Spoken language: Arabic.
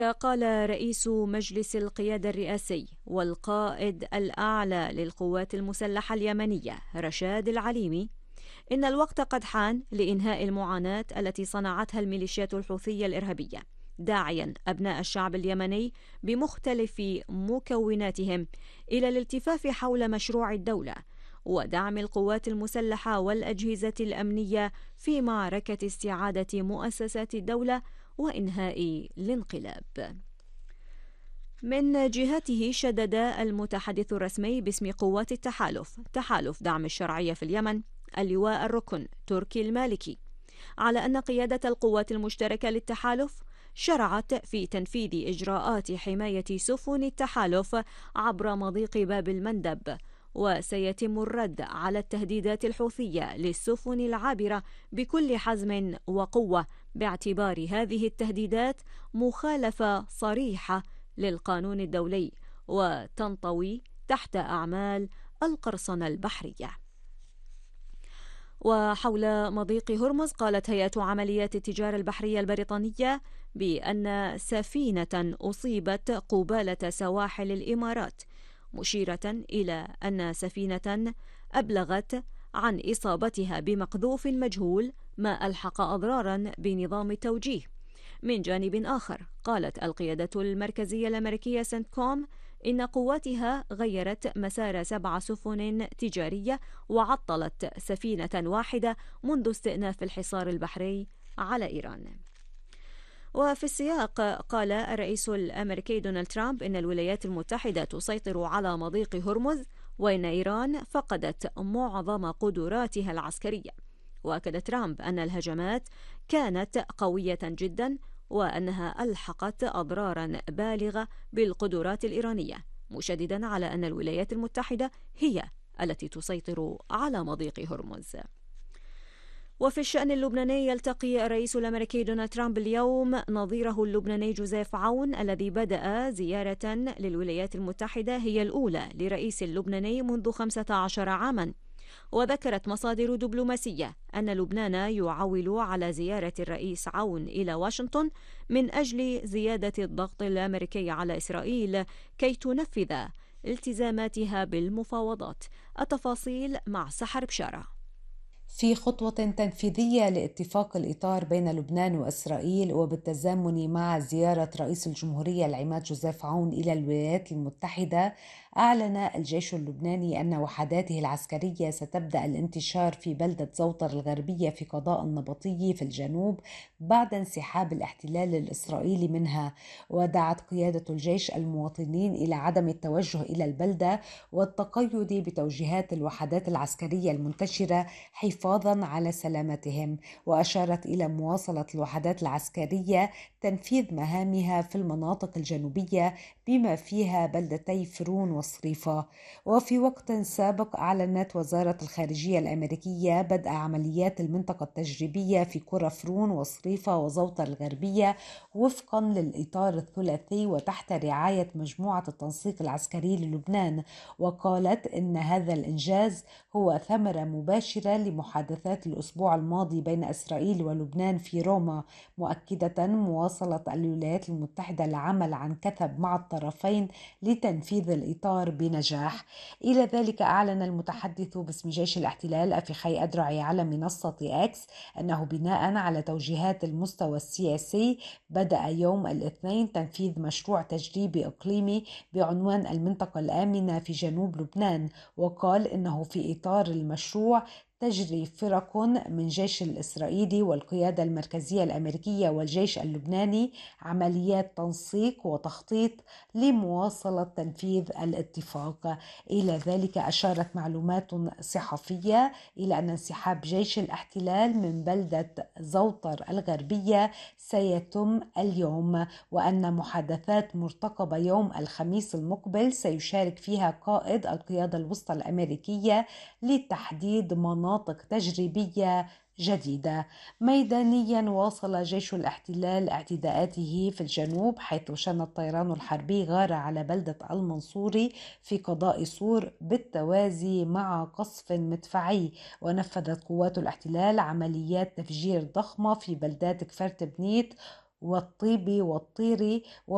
قال رئيس مجلس القيادة الرئاسي والقائد الأعلى للقوات المسلحة اليمنية رشاد العليمي إن الوقت قد حان لإنهاء المعاناة التي صنعتها الميليشيات الحوثية الإرهابية، داعيا أبناء الشعب اليمني بمختلف مكوناتهم إلى الالتفاف حول مشروع الدولة ودعم القوات المسلحة والأجهزة الأمنية في معركة استعادة مؤسسات الدولة وإنهاء الانقلاب. من جهته شدد المتحدث الرسمي باسم قوات تحالف دعم الشرعية في اليمن اللواء الركن تركي المالكي على أن قيادة القوات المشتركة للتحالف شرعت في تنفيذ إجراءات حماية سفن التحالف عبر مضيق باب المندب، وسيتم الرد على التهديدات الحوثية للسفن العابرة بكل حزم وقوة، باعتبار هذه التهديدات مخالفة صريحة للقانون الدولي وتنطوي تحت أعمال القرصنة البحرية. وحول مضيق هرمز، قالت هيئة عمليات التجارة البحرية البريطانية بأن سفينة أصيبت قبالة سواحل الإمارات، مشيرة إلى أن سفينة أبلغت عن إصابتها بمقذوف مجهول ما ألحق أضرارا بنظام التوجيه. من جانب آخر، قالت القيادة المركزية الأمريكية سنتكوم إن قواتها غيرت مسار 7 سفن تجارية وعطلت سفينة واحدة منذ استئناف الحصار البحري على إيران. وفي السياق، قال الرئيس الأمريكي دونالد ترامب إن الولايات المتحدة تسيطر على مضيق هرمز وإن إيران فقدت معظم قدراتها العسكرية. وأكد ترامب أن الهجمات كانت قوية جدا وأنها ألحقت أضرارا بالغة بالقدرات الإيرانية، مشددا على أن الولايات المتحدة هي التي تسيطر على مضيق هرمز. وفي الشأن اللبناني، يلتقي الرئيس الأمريكي دونالد ترامب اليوم نظيره اللبناني جوزيف عون الذي بدأ زيارة للولايات المتحدة هي الأولى لرئيس اللبناني منذ 15 عاما. وذكرت مصادر دبلوماسية أن لبنان يعول على زيارة الرئيس عون إلى واشنطن من أجل زيادة الضغط الأمريكي على إسرائيل كي تنفذ التزاماتها بالمفاوضات. التفاصيل مع سحر بشارة. في خطوة تنفيذية لاتفاق الإطار بين لبنان وإسرائيل، وبالتزامن مع زيارة رئيس الجمهورية العماد جوزيف عون إلى الولايات المتحدة، أعلن الجيش اللبناني أن وحداته العسكرية ستبدأ الانتشار في بلدة زوطر الغربية في قضاء النبطي في الجنوب بعد انسحاب الاحتلال الإسرائيلي منها. ودعت قيادة الجيش المواطنين إلى عدم التوجه إلى البلدة والتقيد بتوجيهات الوحدات العسكرية المنتشرة حفاظا على سلامتهم. وأشارت إلى مواصلة الوحدات العسكرية تنفيذ مهامها في المناطق الجنوبية بما فيها بلدتي فرون وصريفة. وفي وقت سابق أعلنت وزارة الخارجية الأمريكية بدء عمليات المنطقة التجريبية في قرى فرون وصريفة وزوطة الغربية وفقا للإطار الثلاثي وتحت رعاية مجموعة التنسيق العسكري للبنان. وقالت إن هذا الإنجاز هو ثمرة مباشرة لمحادثات الأسبوع الماضي بين إسرائيل ولبنان في روما، مؤكدة مواصلة الولايات المتحدة العمل عن كثب مع الطرفين لتنفيذ الإطار بنجاح. إلى ذلك، أعلن المتحدث باسم جيش الاحتلال أفيخي أدرعي على منصة إكس أنه بناء على توجيهات المستوى السياسي بدأ يوم الاثنين تنفيذ مشروع تجريبي إقليمي بعنوان المنطقة الآمنة في جنوب لبنان. وقال إنه في إطار المشروع تجري فرق من جيش الإسرائيلي والقيادة المركزية الأمريكية والجيش اللبناني عمليات تنسيق وتخطيط لمواصلة تنفيذ الاتفاق. إلى ذلك، أشارت معلومات صحفية إلى أن انسحاب جيش الاحتلال من بلدة زوطر الغربية سيتم اليوم، وأن محادثات مرتقبة يوم الخميس المقبل سيشارك فيها قائد القيادة الوسطى الأمريكية لتحديد مناطق تجريبية جديدة. ميدانيا، واصل جيش الاحتلال اعتداءاته في الجنوب، حيث شن الطيران الحربي غارة على بلدة المنصوري في قضاء صور بالتوازي مع قصف مدفعي. ونفذت قوات الاحتلال عمليات تفجير ضخمة في بلدات كفرت بنيت والطيبي والطيري